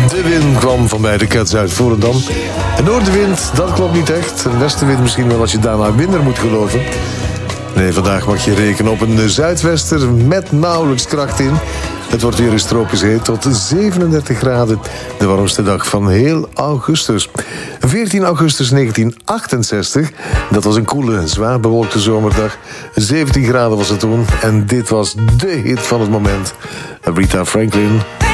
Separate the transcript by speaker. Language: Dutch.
Speaker 1: De wind kwam van bij de Cats uit Volendam. Een noordenwind, dat klopt niet echt. Een westenwind misschien wel als je daarna minder moet geloven. Nee, vandaag mag je rekenen op een zuidwester met nauwelijks kracht in. Het wordt weer eens tropisch heet tot 37 graden. De warmste dag van heel augustus. 14 augustus 1968. Dat was een koele, zwaar bewolkte zomerdag. 17 graden was het toen. En dit was de hit van het moment. Aretha Franklin.